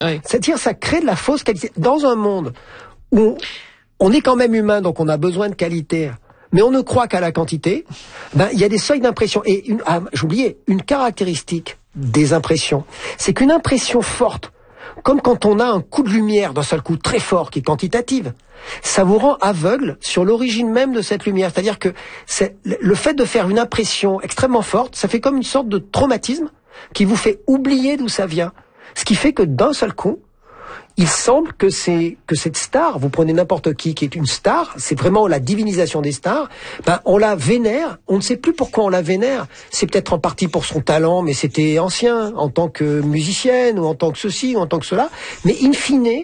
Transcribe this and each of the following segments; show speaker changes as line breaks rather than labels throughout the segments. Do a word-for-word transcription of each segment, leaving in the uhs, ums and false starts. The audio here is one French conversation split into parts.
Oui.
C'est-à-dire, ça crée de la fausse qualité. Dans un monde où on est quand même humain, donc on a besoin de qualité, mais on ne croit qu'à la quantité, ben, il y a des seuils d'impression. Et une, ah, j'oubliais, une caractéristique des impressions, c'est qu'une impression forte, comme quand on a un coup de lumière d'un seul coup très fort qui est quantitative, ça vous rend aveugle sur l'origine même de cette lumière. C'est-à-dire que c'est, le fait de faire une impression extrêmement forte, ça fait comme une sorte de traumatisme qui vous fait oublier d'où ça vient. Ce qui fait que d'un seul coup, il semble que c'est que cette star, vous prenez n'importe qui qui est une star, c'est vraiment la divinisation des stars, ben on la vénère, on ne sait plus pourquoi on la vénère. C'est peut-être en partie pour son talent, mais c'était ancien, en tant que musicienne, ou en tant que ceci, ou en tant que cela. Mais in fine,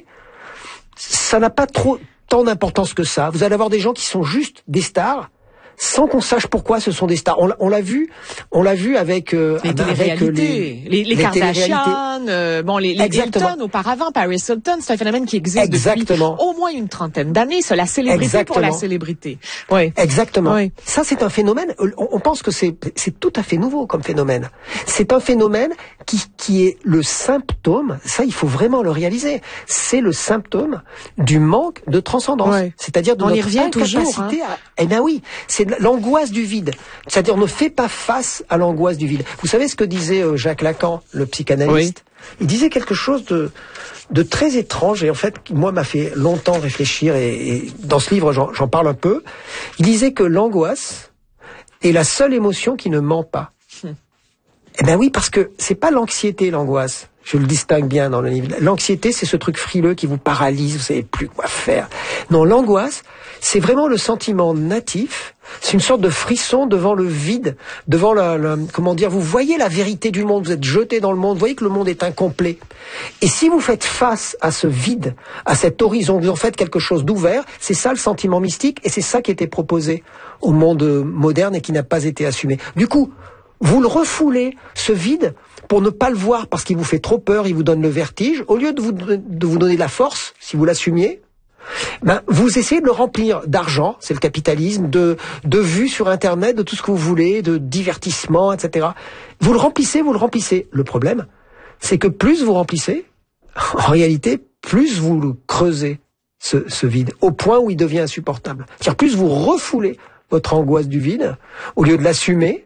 ça n'a pas trop tant d'importance que ça. Vous allez avoir des gens qui sont juste des stars, sans qu'on sache pourquoi ce sont des stars. On, on l'a vu, on l'a vu avec euh,
les
télé-réalités,
les, les, les, les Kardashian, euh, bon les, les Hilton auparavant, Paris Hilton, c'est un phénomène qui existe
Exactement.
depuis au moins une trentaine d'années. C'est la célébrité
Exactement.
pour la célébrité. Oui.
Exactement.
Oui.
Ça c'est un phénomène. On, on pense que c'est c'est tout à fait nouveau comme phénomène. C'est un phénomène qui qui est le symptôme. Ça il faut vraiment le réaliser. C'est le symptôme du manque de transcendance.
Oui.
C'est-à-dire de
on
notre
y revient
incapacité
toujours, hein.
à. Eh ben oui, c'est l'angoisse du vide. C'est-à-dire, on ne fait pas face à l'angoisse du vide. Vous savez ce que disait euh, Jacques Lacan, le psychanalyste? Oui. Il disait quelque chose de, de très étrange et en fait, moi, m'a fait longtemps réfléchir et, et dans ce livre, j'en, j'en parle un peu. Il disait que l'angoisse est la seule émotion qui ne ment pas. Hum. Eh ben oui, parce que c'est pas l'anxiété, l'angoisse. Je le distingue bien dans le livre. L'anxiété, c'est ce truc frileux qui vous paralyse, vous savez plus quoi faire. Non, l'angoisse, c'est vraiment le sentiment natif. C'est une sorte de frisson devant le vide, devant la, la, comment dire, vous voyez la vérité du monde, vous êtes jeté dans le monde, vous voyez que le monde est incomplet. Et si vous faites face à ce vide, à cet horizon, vous en faites quelque chose d'ouvert, c'est ça le sentiment mystique et c'est ça qui était proposé au monde moderne et qui n'a pas été assumé. Du coup, vous le refoulez, ce vide, pour ne pas le voir parce qu'il vous fait trop peur, il vous donne le vertige. Au lieu de vous, de vous donner la force, si vous l'assumiez, ben, vous essayez de le remplir d'argent, c'est le capitalisme, de, de vues sur Internet, de tout ce que vous voulez, de divertissement, et cetera. Vous le remplissez, vous le remplissez. Le problème, c'est que plus vous remplissez, en réalité, plus vous le creusez, ce, ce vide, au point où il devient insupportable. C'est-à-dire, plus vous refoulez votre angoisse du vide, au lieu de l'assumer,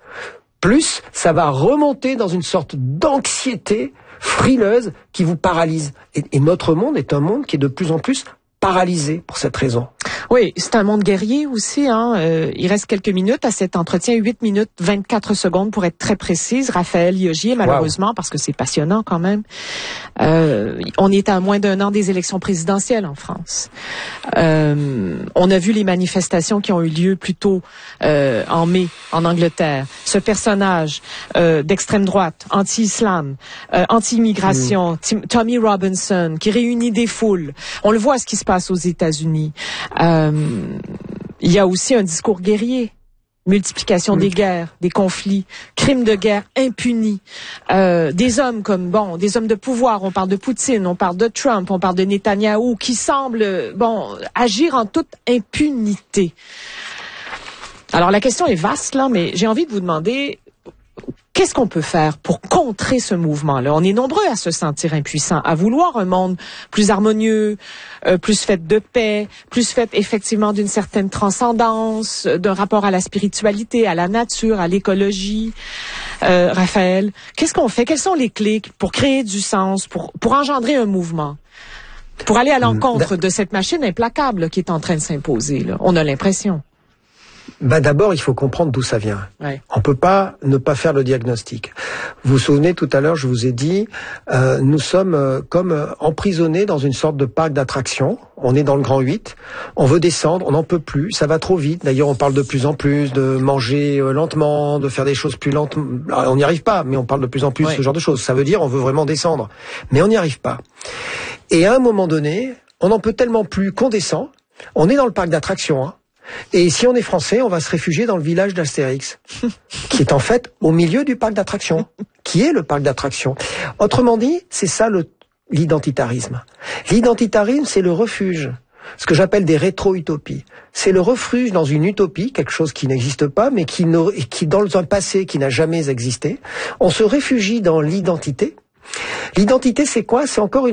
plus ça va remonter dans une sorte d'anxiété frileuse qui vous paralyse. Et, et notre monde est un monde qui est de plus en plus paralysé pour cette raison.
Oui, c'est un monde guerrier aussi. Hein. Euh, il reste quelques minutes à cet entretien, huit minutes vingt-quatre secondes pour être très précise. Raphaël Yogier, malheureusement, wow. Parce que c'est passionnant quand même. Euh, on est à moins d'un an des élections présidentielles en France. Euh, on a vu les manifestations qui ont eu lieu plus tôt euh, en mai en Angleterre. Ce personnage euh, d'extrême droite, anti-islam, euh, anti-immigration, mmh. Tommy Robinson, qui réunit des foules. On le voit ce qui se passe aux États-Unis. Euh, il y a aussi un discours guerrier, multiplication mmh. des guerres, des conflits, crimes de guerre impunis, euh, des hommes comme bon, des hommes de pouvoir. On parle de Poutine, on parle de Trump, on parle de Netanyahou, qui semblent bon agir en toute impunité. Alors la question est vaste là, mais j'ai envie de vous demander. Qu'est-ce qu'on peut faire pour contrer ce mouvement-là? On est nombreux à se sentir impuissants, à vouloir un monde plus harmonieux, euh, plus fait de paix, plus fait effectivement d'une certaine transcendance, d'un rapport à la spiritualité, à la nature, à l'écologie. Euh, Raphaël, qu'est-ce qu'on fait? Quelles sont les clés pour créer du sens, pour, pour engendrer un mouvement? Pour aller à l'encontre de cette machine implacable qui est en train de s'imposer, là. On a l'impression.
Ben d'abord, il faut comprendre d'où ça vient.
Ouais.
On peut pas ne pas faire le diagnostic. Vous vous souvenez, tout à l'heure, je vous ai dit, euh, nous sommes euh, comme euh, emprisonnés dans une sorte de parc d'attractions. On est dans le Grand huit, on veut descendre, on n'en peut plus, ça va trop vite. D'ailleurs, on parle de plus en plus de manger euh, lentement, de faire des choses plus lentes. Alors, on n'y arrive pas, mais on parle de plus en plus
ouais.
de ce genre de choses. Ça veut dire on veut vraiment descendre. Mais on n'y arrive pas. Et à un moment donné, on n'en peut tellement plus qu'on descend. On est dans le parc d'attractions, hein. Et si on est français, on va se réfugier dans le village d'Astérix, qui est en fait au milieu du parc d'attractions, qui est le parc d'attractions. Autrement dit, c'est ça le, l'identitarisme. L'identitarisme, c'est le refuge, ce que j'appelle des rétro-utopies. C'est le refuge dans une utopie, quelque chose qui n'existe pas, mais qui, ne, qui dans un passé qui n'a jamais existé. On se réfugie dans l'identité, L'identité, c'est quoi? C'est encore une